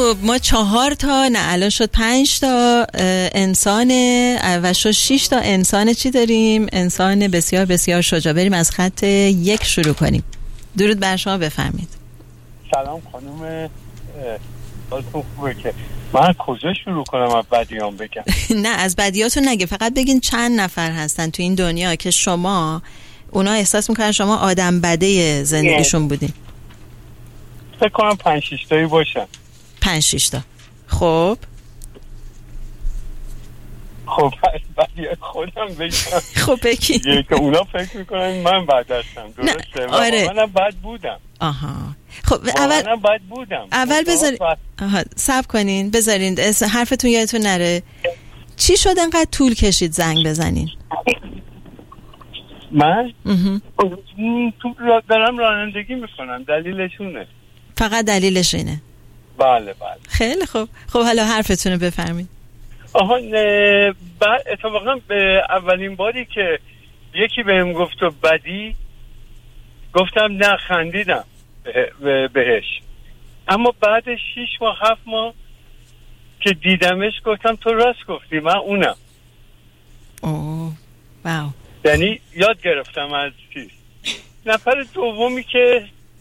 خب ما 4 تا، نه الان شد 5 تا انسان و شد 6 تا انسان. چی داریم؟ انسان بسیار بسیار شجاع. بریم از خط 1 شروع کنیم. درود بر شما، بفرمید. سلام خانم. حالتون خوبه؟ که من کجا شروع کنم از بدیام بگم؟ نه از بدیاتون نگه، فقط بگین چند نفر هستن تو این دنیا که شما اونا احساس میکنن شما آدم بده زندگیشون بودین. فکر کنم 5-6 تایی باشن. 5-6 تا. خب بدی خودم بگم. خب بگی که اونا فکر میکنن من بد هستم. درسته؟ آره. منم بد بودم. آها. خب اول بذارید صبر کنین، بذارین حرفتون یادتون نره. چی شد انقدر طول کشید زنگ بزنین؟ من دارم رانندگی میکنم، دلیلشونه. فقط دلیلش اینه؟ بله. خیلی خوب. خب حالا حرفتون رو بفرمایید. اتفاقا به اولین باری که یکی بهم گفت و بدی، گفتم نه، خندیدم بهش. اما بعد 6 ماه 7 ماه که دیدمش گفتم تو راست گفتی، من اونم. اوه واو. یعنی یاد گرفتم از چیز. نفر دومی که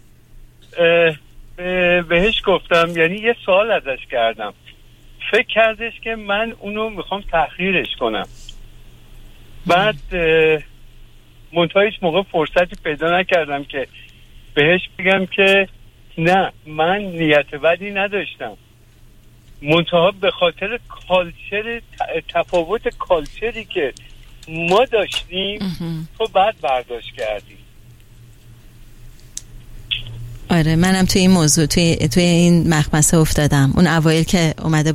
بهش گفتم، یعنی یه سوال ازش کردم، فکر کردش که من اونو میخوام تحقیرش کنم. بعد منتها هیچ موقع فرصتی پیدا نکردم که بهش بگم که نه، من نیت بدی نداشتم، منتها به خاطر کالچر، تفاوت کالچری که ما داشتیم تو بعد برداشت کردی. آره منم توی این موضوع توی این مخمسه افتادم. اون اوایل که اومده